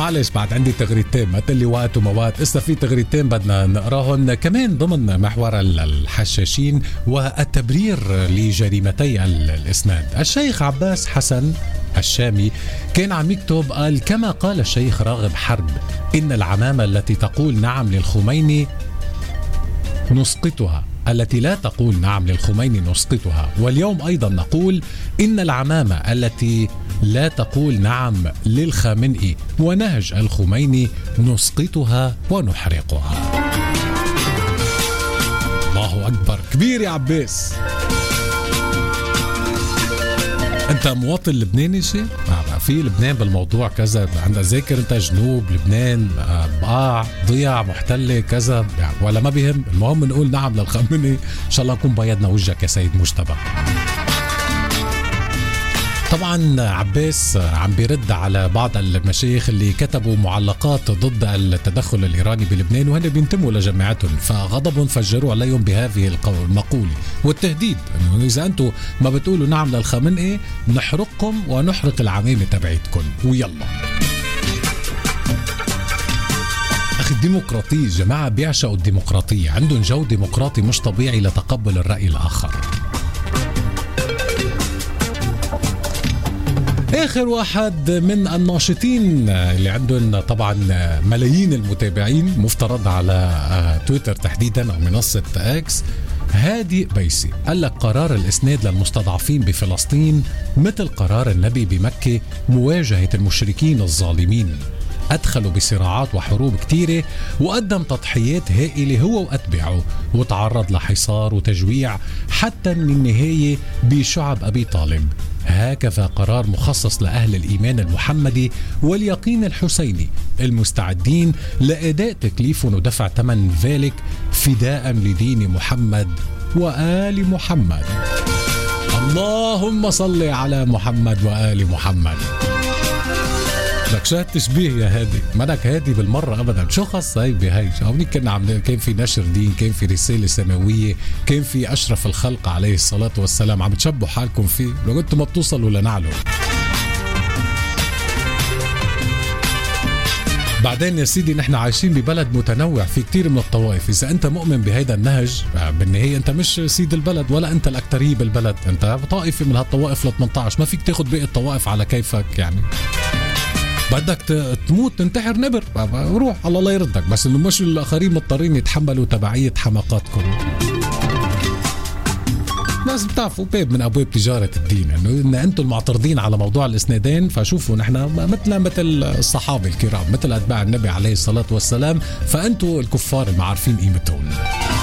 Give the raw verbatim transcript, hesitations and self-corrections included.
معلش بعد عندي تغريدتين، ما تقلي وقت وما وقت، إسا في تغريدتين بدنا نقراهن كمان ضمن محور الحشاشين والتبرير لجريمتي الإسناد. الشيخ عباس حسن الشامي كان عم يكتب، قال: كما قال الشيخ راغب حرب إن العمامة التي تقول نعم للخميني نسقطها، التي لا تقول نعم للخميني نسقطها. واليوم أيضا نقول إن العمامة التي لا تقول نعم للخامنئي ونهج الخميني نسقطها ونحرقها. الله أكبر، كبير يا عباس. انت مواطن لبناني شيء؟ في لبنان بالموضوع كذا، عندك ذاكر انت جنوب لبنان بقاع ضياع محتله كذا يعني، ولا ما بيهم؟ المهم نقول نعم للخامنئي. ان شاء الله نكون بيضنا وجهك يا سيد مجتبى. طبعا عباس عم بيرد على بعض المشايخ اللي كتبوا معلقات ضد التدخل الإيراني بلبنان وهن بينتموا لجماعتهم، فغضبهم فجروا عليهم بهذه المقولة والتهديد انه اذا انتم ما بتقولوا نعم للخامنئي نحرقكم ونحرق العمامة تبعتكم ويلا. اخي الديمقراطية جماعة بيعشقوا الديمقراطية، عندهم جو ديمقراطي مش طبيعي لتقبل الرأي الآخر. آخر واحد من الناشطين اللي عندهم طبعا ملايين المتابعين مفترض على تويتر تحديدا أو منصة اكس، هادي بيسي، قال لك: قرار الإسناد للمستضعفين بفلسطين مثل قرار النبي بمكة مواجهة المشركين الظالمين، أدخلوا بصراعات وحروب كتيرة وقدم تضحيات هائلة هو وأتباعه، وتعرض لحصار وتجويع حتى من النهاية بشعب أبي طالب. هكذا قرار مخصص لأهل الإيمان المحمدي واليقين الحسيني المستعدين لأداء تكليفهم ودفع ثمن ذلك فداء لدين محمد وآل محمد. اللهم صل على محمد وآل محمد. لك شو هالتشبيه يا هادي؟ مالك هادي بالمرة أبدا. شو خص هاي بهاي؟ هونيك كنا عم كان في نشر دين، كان في رسالة سماوية، كان في أشرف الخلق عليه الصلاة والسلام، عم تشبوا حالكم فيه لو انتم ما بتوصلوا لنعلم. بعدين يا سيدي نحن عايشين ببلد متنوع في كتير من الطوائف، إذا أنت مؤمن بهيدا النهج بالنهاية أنت مش سيد البلد ولا أنت الأكترية بالبلد، أنت طائفة من هالطوائف ل ثمانية عشر، ما فيك تاخد باقي الطوائف على كيفك يعني. بدك تموت تنتحر نبر روح الله الله يردك، بس انه مش الاخرين مضطرين يتحملوا تبعية حماقاتكم. بس بتعرفوا باب من ابواب تجارة الدين انه ان انتم المعترضين على موضوع الاسنادين، فشوفوا نحن مثل مثل الصحابة الكرام مثل اتباع النبي عليه الصلاة والسلام، فانتم الكفار اللي ما عارفين قيمتهم.